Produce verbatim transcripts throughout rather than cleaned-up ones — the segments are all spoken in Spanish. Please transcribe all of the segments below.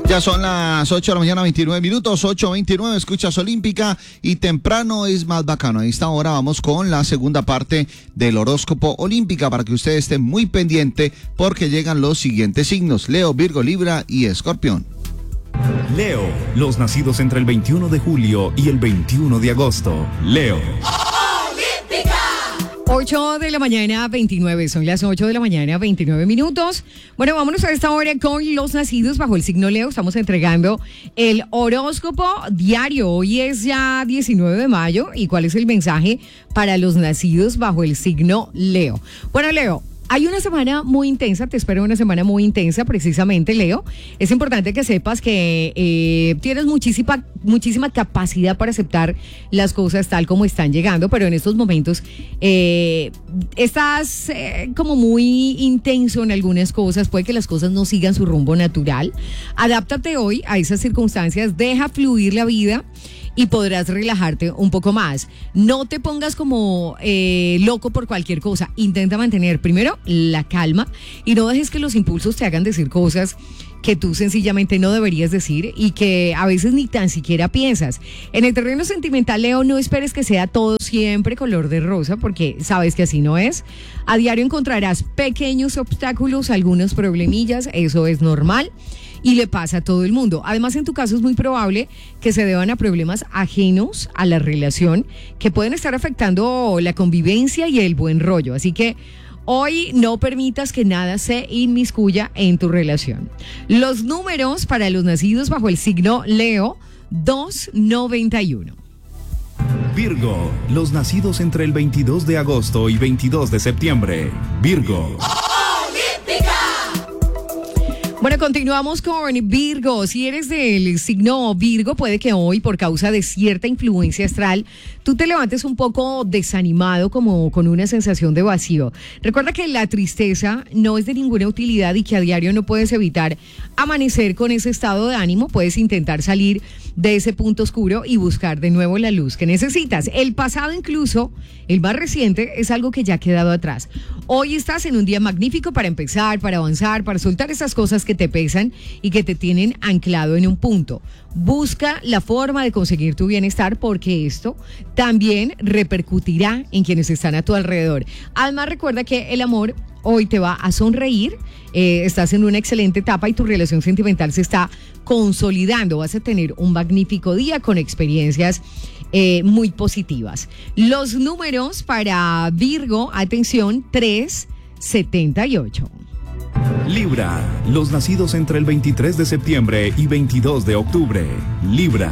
Ya son las ocho de la mañana, veintinueve minutos, ocho veintinueve, escuchas Olímpica y temprano es más bacano. A esta hora vamos con la segunda parte del horóscopo Olímpica para que usted esté muy pendiente porque llegan los siguientes signos: Leo, Virgo, Libra y Escorpión. Leo, los nacidos entre el veintiuno de julio y el veintiuno de agosto. Leo. ocho de la mañana, veintinueve, son las ocho de la mañana, veintinueve minutos. Bueno, vámonos a esta hora con los nacidos bajo el signo Leo. Estamos entregando el horóscopo diario. Hoy es ya diecinueve de mayo. ¿Y cuál es el mensaje para los nacidos bajo el signo Leo? Bueno, Leo, hay una semana muy intensa, te espero una semana muy intensa, precisamente, Leo. Es importante que sepas que eh, tienes muchísima, muchísima capacidad para aceptar las cosas tal como están llegando, pero en estos momentos eh, estás eh, como muy intenso en algunas cosas, puede que las cosas no sigan su rumbo natural. Adáptate hoy a esas circunstancias, deja fluir la vida y podrás relajarte un poco más. No te pongas como eh, loco por cualquier cosa. Intenta mantener primero la calma y no dejes que los impulsos te hagan decir cosas que tú sencillamente no deberías decir y que a veces ni tan siquiera piensas. En el terreno sentimental, Leo, no esperes que sea todo siempre color de rosa, porque sabes que así no es. A diario encontrarás pequeños obstáculos, algunos problemillas, eso es normal y le pasa a todo el mundo. Además, en tu caso es muy probable que se deban a problemas ajenos a la relación que pueden estar afectando la convivencia y el buen rollo. Así que hoy no permitas que nada se inmiscuya en tu relación. Los números para los nacidos bajo el signo Leo, dos noventa y uno. Virgo, los nacidos entre el veintidós de agosto y veintidós de septiembre. Virgo. Bueno, continuamos con Virgo. Si eres del signo Virgo, puede que hoy, por causa de cierta influencia astral, tú te levantes un poco desanimado, como con una sensación de vacío. Recuerda que la tristeza no es de ninguna utilidad y que a diario no puedes evitar amanecer con ese estado de ánimo. Puedes intentar salir de ese punto oscuro y buscar de nuevo la luz que necesitas. El pasado, incluso el más reciente, es algo que ya ha quedado atrás. Hoy estás en un día magnífico para empezar, para avanzar, para soltar esas cosas que te pesan y que te tienen anclado en un punto. Busca la forma de conseguir tu bienestar, porque esto también repercutirá en quienes están a tu alrededor. Además, recuerda que el amor hoy te va a sonreír, eh, estás en una excelente etapa y tu relación sentimental se está consolidando. Vas a tener un magnífico día con experiencias eh, muy positivas. Los números para Virgo, atención, tres setenta y ocho. Libra, los nacidos entre el veintitrés de septiembre y veintidós de octubre. Libra.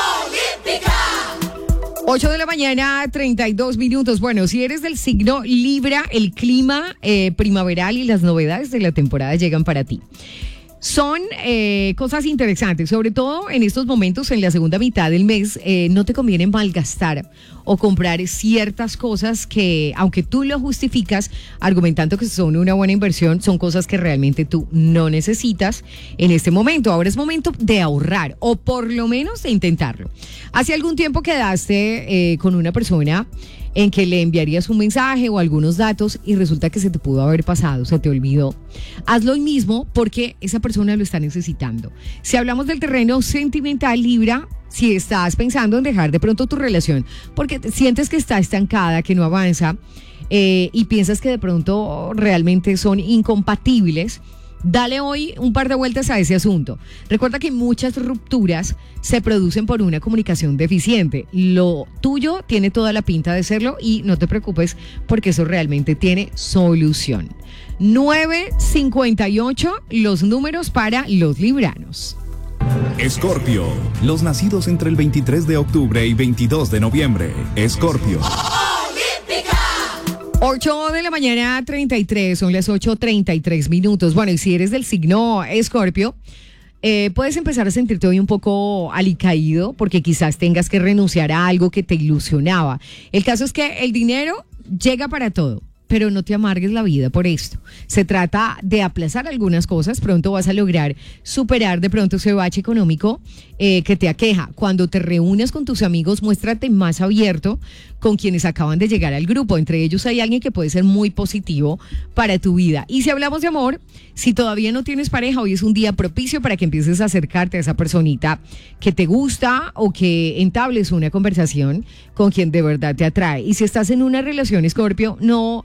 ocho de la mañana, treinta y dos minutos. Bueno, si eres del signo Libra, el clima eh, primaveral y las novedades de la temporada llegan para ti. Son eh, cosas interesantes, sobre todo en estos momentos, en la segunda mitad del mes. Eh, no te conviene malgastar o comprar ciertas cosas que, aunque tú lo justificas argumentando que son una buena inversión, son cosas que realmente tú no necesitas en este momento. Ahora es momento de ahorrar, o por lo menos de intentarlo. Hace algún tiempo quedaste eh, con una persona en que le enviarías un mensaje o algunos datos y resulta que se te pudo haber pasado, se te olvidó. Hazlo hoy mismo porque esa persona lo está necesitando. Si hablamos del terreno sentimental, Libra, si estás pensando en dejar de pronto tu relación porque sientes que está estancada, que no avanza eh, y piensas que de pronto realmente son incompatibles, dale hoy un par de vueltas a ese asunto. Recuerda que muchas rupturas se producen por una comunicación deficiente. Lo tuyo tiene toda la pinta de serlo y no te preocupes porque eso realmente tiene solución. nueve cincuenta y ocho, los números para los libranos. Escorpio, los nacidos entre el veintitrés de octubre y veintidós de noviembre. Escorpio. ocho de la mañana, treinta y tres, son las ocho treinta y tres minutos. Bueno, y si eres del signo Escorpio, eh, puedes empezar a sentirte hoy un poco alicaído porque quizás tengas que renunciar a algo que te ilusionaba. El caso es que el dinero llega para todo, pero no te amargues la vida por esto. Se trata de aplazar algunas cosas, pronto vas a lograr superar de pronto ese bache económico eh, que te aqueja. Cuando te reúnas con tus amigos, muéstrate más abierto con quienes acaban de llegar al grupo. Entre ellos hay alguien que puede ser muy positivo para tu vida. Y si hablamos de amor, si todavía no tienes pareja, hoy es un día propicio para que empieces a acercarte a esa personita que te gusta o que entables una conversación con quien de verdad te atrae. Y si estás en una relación, Escorpio, no...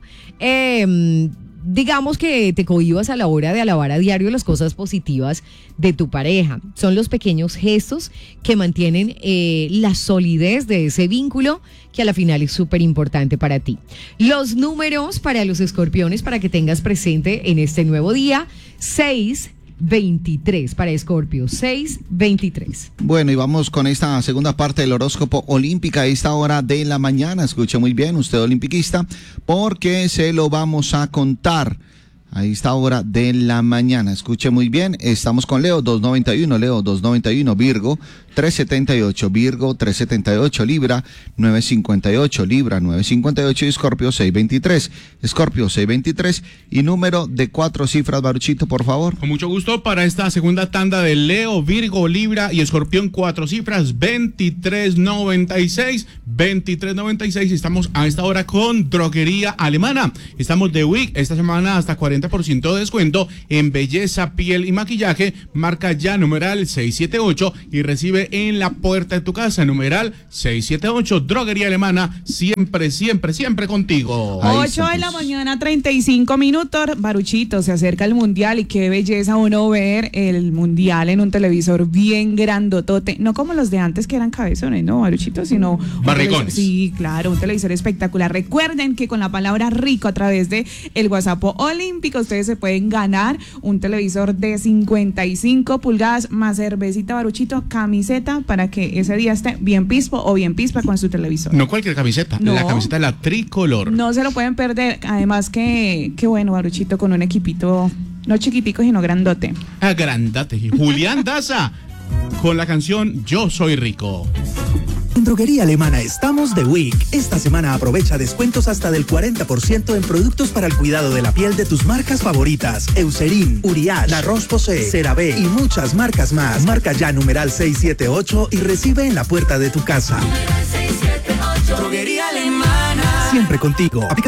Eh, digamos que te cohibas a la hora de alabar a diario las cosas positivas de tu pareja. Son los pequeños gestos que mantienen eh, la solidez de ese vínculo, que a la final es súper importante para ti. Los números para los escorpiones, para que tengas presente en este nuevo día: seis veintitrés para Escorpio, seis veintitrés. Bueno, y vamos con esta segunda parte del horóscopo olímpica a esta hora de la mañana. Escuche muy bien, usted olimpiquista, porque se lo vamos a contar a esta hora de la mañana. Escuche muy bien, estamos con Leo doscientos noventa y uno, Leo doscientos noventa y uno, Virgo trescientos setenta y ocho, Virgo trescientos setenta y ocho, Libra novecientos cincuenta y ocho, Libra novecientos cincuenta y ocho y Escorpio seiscientos veintitrés, Escorpio seiscientos veintitrés. Y número de cuatro cifras, Baruchito, por favor. Con mucho gusto para esta segunda tanda de Leo, Virgo, Libra y Escorpión, cuatro cifras: veintitrés noventa y seis, veintitrés noventa y seis. Estamos a esta hora con Droguería Alemana. Estamos de week, esta semana hasta cuarenta por ciento de descuento en belleza, piel y maquillaje. Marca ya numeral seiscientos setenta y ocho y recibe en la puerta de tu casa numeral seiscientos setenta y ocho. Droguería Alemana, siempre, siempre, siempre contigo. ocho de la mañana, treinta y cinco minutos. Baruchito, se acerca el mundial y qué belleza uno ver el mundial en un televisor bien grandotote, no como los de antes que eran cabezones, no, Baruchito, sino barrigones. Sí, claro, un televisor espectacular. Recuerden que con la palabra rico a través de el WhatsApp olímpico ustedes se pueden ganar un televisor de cincuenta y cinco pulgadas más cervecita, Baruchito, camiseta para que ese día esté bien pispo o bien pispa con su televisor. No cualquier camiseta, no, la camiseta de la tricolor. No se lo pueden perder. Además que, qué bueno, Baruchito, con un equipito no chiquitico, sino grandote. Ah, grandate. Julián Daza con la canción Yo Soy Rico. En Droguería Alemana estamos de week. Esta semana aprovecha descuentos hasta del cuarenta por ciento en productos para el cuidado de la piel de tus marcas favoritas: Eucerin, Uriage, La Roche-Posay, CeraVe y muchas marcas más. Marca ya numeral seiscientos setenta y ocho y recibe en la puerta de tu casa. Droguería Alemana, siempre contigo.